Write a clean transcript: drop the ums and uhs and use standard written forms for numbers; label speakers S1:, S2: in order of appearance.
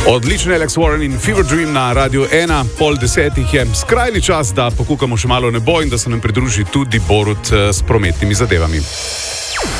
S1: Odličen Alex Warren in Fever Dream na Radio 1, 9:30 je skrajni čas, da pokukamo še malo nebo in da se nam pridruži tudi Borut s prometnimi zadevami.